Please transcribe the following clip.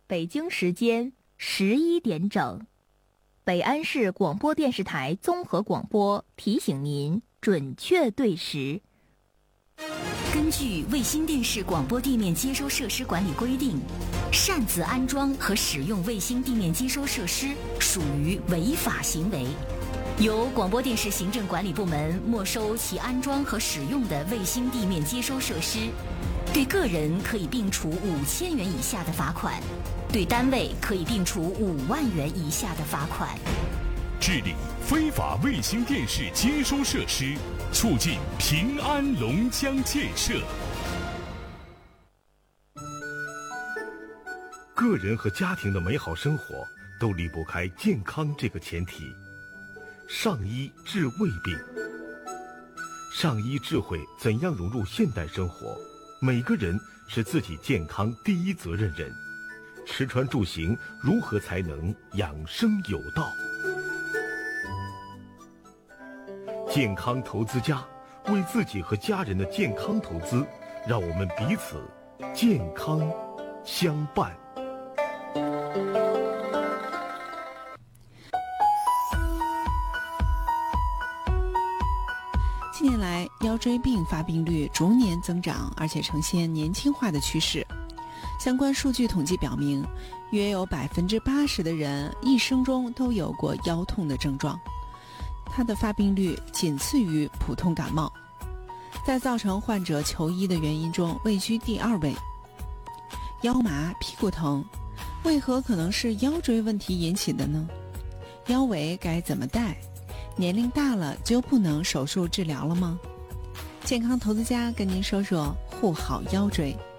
北京时间11点整，北安市广播电视台综合广播提醒您准确对时。 根据卫星电视广播地面接收设施管理规定，擅自安装和使用卫星地面接收设施属于违法行为，由广播电视行政管理部门没收其安装和使用的卫星地面接收设施，对个人可以并处5000元以下的罚款，对单位可以并处5万元以下的罚款。 治理非法卫星电视接收设施，促进平安龙江建设。 个人和家庭的美好生活都离不开健康这个前提。上医治胃病，上医智慧怎样融入现代生活？每个人是自己健康第一责任人，吃穿住行如何才能养生有道？健康投资家，为自己和家人的健康投资，让我们彼此健康相伴。 近年来，腰椎病发病率逐年增长，而且呈现年轻化的趋势。相关数据统计表明，约有80%的人一生中都有过腰痛的症状，它的发病率仅次于普通感冒，在造成患者求医的原因中位居第2位。腰麻、屁股疼，为何可能是腰椎问题引起的呢？腰围该怎么戴？年龄大了就不能手术治疗了吗？健康投资家跟您说说护好腰椎。